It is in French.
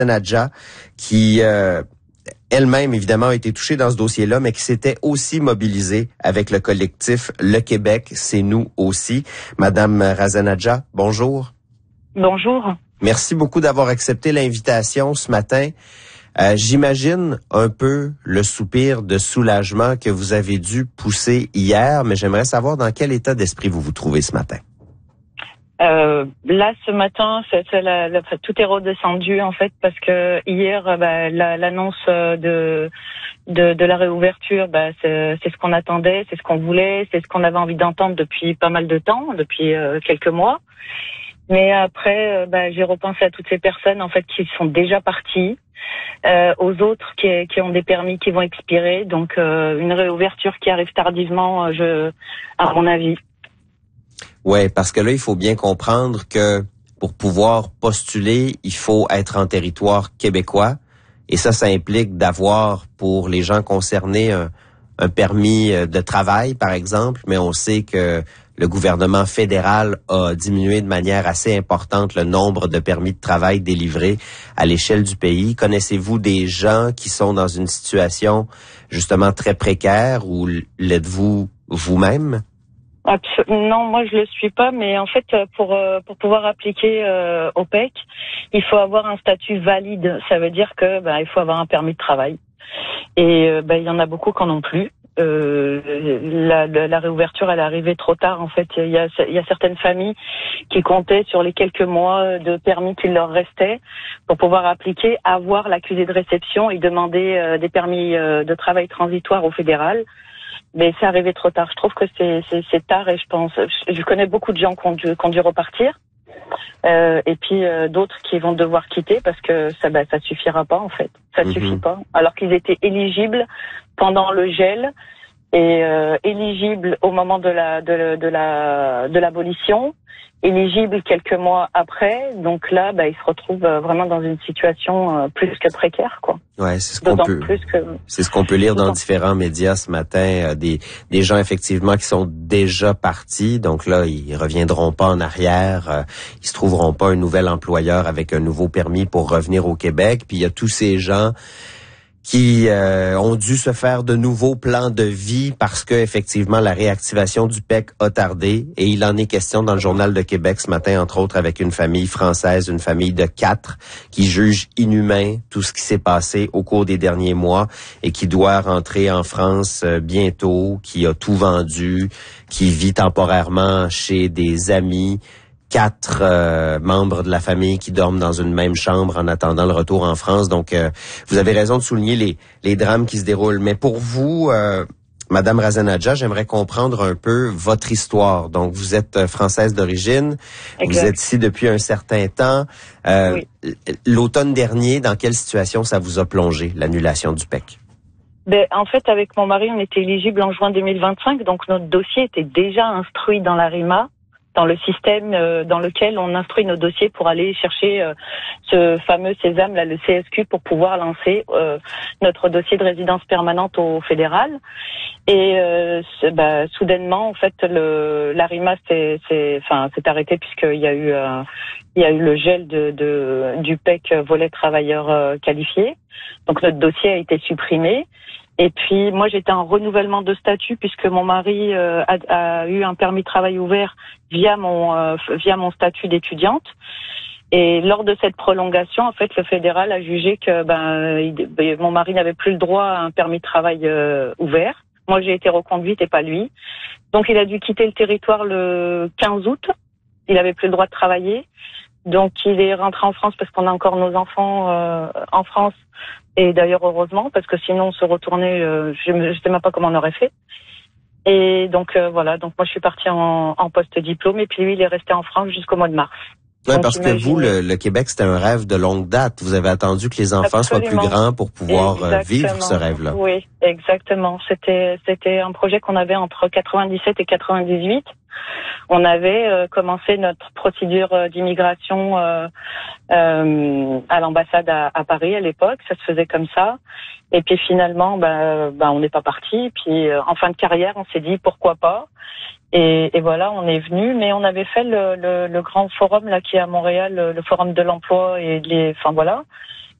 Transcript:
Nadja, qui elle-même, évidemment, a été touchée dans ce dossier-là, mais qui s'était aussi mobilisée avec le collectif Le Québec, c'est nous aussi. Madame Razenadja, bonjour. Bonjour. Merci beaucoup d'avoir accepté l'invitation ce matin. J'imagine un peu le soupir de soulagement que vous avez dû pousser hier, mais j'aimerais savoir dans quel état d'esprit vous vous trouvez ce matin. Là, ce matin, tout est redescendu en fait parce que hier, l'annonce de la réouverture, c'est ce qu'on attendait, c'est ce qu'on voulait, c'est ce qu'on avait envie d'entendre depuis pas mal de temps, depuis quelques mois. Mais après, j'ai repensé à toutes ces personnes en fait qui sont déjà parties, aux autres qui ont des permis qui vont expirer, donc une réouverture qui arrive tardivement, à mon avis. Ouais, parce que là, il faut bien comprendre que pour pouvoir postuler, il faut être en territoire québécois. Et ça implique d'avoir, pour les gens concernés, un permis de travail, par exemple. Mais on sait que le gouvernement fédéral a diminué de manière assez importante le nombre de permis de travail délivrés à l'échelle du pays. Connaissez-vous des gens qui sont dans une situation justement très précaire ou l'êtes-vous vous-même? Non, moi je le suis pas, mais en fait pour pouvoir appliquer au PEC, il faut avoir un statut valide. Ça veut dire que il faut avoir un permis de travail. Et il y en a beaucoup qui n'en ont plus. La réouverture, elle est arrivée trop tard. En fait, il y a certaines familles qui comptaient sur les quelques mois de permis qu'il leur restait pour pouvoir appliquer, avoir l'accusé de réception et demander des permis de travail transitoires au fédéral. Mais c'est arrivé trop tard. Je trouve que c'est tard et je connais beaucoup de gens qui ont dû repartir. Et puis d'autres qui vont devoir quitter parce que ça suffira pas en fait. Ça suffit pas. Alors qu'ils étaient éligibles pendant le gel et éligibles au moment de l'abolition, éligibles quelques mois après. Donc là, ils se retrouvent vraiment dans une situation plus que précaire, quoi. Ouais, c'est ce qu'on peut lire dans différents médias ce matin, des gens effectivement qui sont déjà partis, donc là ils reviendront pas en arrière, ils se trouveront pas un nouvel employeur avec un nouveau permis pour revenir au Québec, puis il y a tous ces gens qui ont dû se faire de nouveaux plans de vie parce que effectivement la réactivation du PEC a tardé, et il en est question dans le Journal de Québec ce matin, entre autres avec une famille française, une famille de 4 qui juge inhumain tout ce qui s'est passé au cours des derniers mois et qui doit rentrer en France bientôt, qui a tout vendu, qui vit temporairement chez des amis. 4 membres de la famille qui dorment dans une même chambre en attendant le retour en France. Donc, vous avez raison de souligner les drames qui se déroulent. Mais pour vous, Madame Razenadja, j'aimerais comprendre un peu votre histoire. Donc, vous êtes française d'origine. Exact. Vous êtes ici depuis un certain temps. Oui. L'automne dernier, dans quelle situation ça vous a plongé, l'annulation du PEC? En fait, avec mon mari, on était éligible en juin 2025. Donc, notre dossier était déjà instruit dans la RIMA, dans le système dans lequel on instruit nos dossiers pour aller chercher ce fameux sésame, là, le CSQ, pour pouvoir lancer notre dossier de résidence permanente au fédéral. Et soudainement, en fait, la RIMA s'est arrêtée puisqu'il y a eu le gel du PEC volet travailleurs qualifiés. Donc notre dossier a été supprimé. Et puis moi j'étais en renouvellement de statut puisque mon mari a eu un permis de travail ouvert via mon statut d'étudiante. Et lors de cette prolongation, en fait, le fédéral a jugé que mon mari n'avait plus le droit à un permis de travail ouvert. Moi j'ai été reconduite et pas lui. Donc il a dû quitter le territoire le 15 août. Il avait plus le droit de travailler. Donc il est rentré en France parce qu'on a encore nos enfants en France. Et d'ailleurs heureusement, parce que sinon on se retournait, je ne sais même pas comment on aurait fait. Et donc voilà, donc moi je suis partie en post-diplôme et puis lui il est resté en France jusqu'au mois de mars. Oui, parce que vous, le Québec, c'était un rêve de longue date. Vous avez attendu que les enfants soient plus grands pour pouvoir vivre ce rêve-là. Oui, exactement. C'était un projet qu'on avait entre 97 et 98. On avait commencé notre procédure d'immigration à l'ambassade à Paris à l'époque. Ça se faisait comme ça. Et puis finalement, on n'est pas parti. Puis en fin de carrière, on s'est dit pourquoi pas. Et voilà, on est venu, mais on avait fait le grand forum là qui est à Montréal, le forum de l'emploi et enfin voilà.